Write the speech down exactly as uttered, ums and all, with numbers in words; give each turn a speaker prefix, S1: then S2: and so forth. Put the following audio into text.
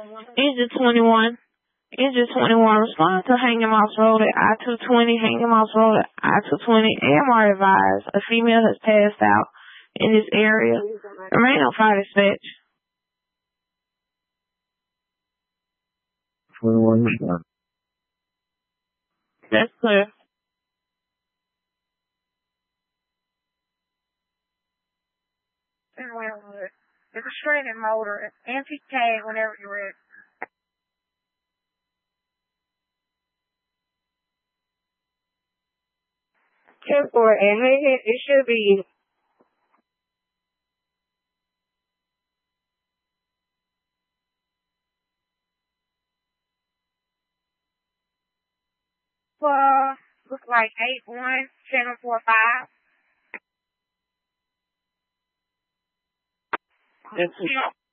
S1: Engine twenty-one. Engine twenty-one. Respond to Hanging Moss Road at I two twenty. Hanging Moss Road at I two twenty. A M R advised a female has passed out in this area. Remain on fire dispatch.
S2: twenty-one.
S1: That's clear. It's a shredding motor. Empty tag whenever you're ready. ten four, and it, it should be uh look like eight one seven four five. That's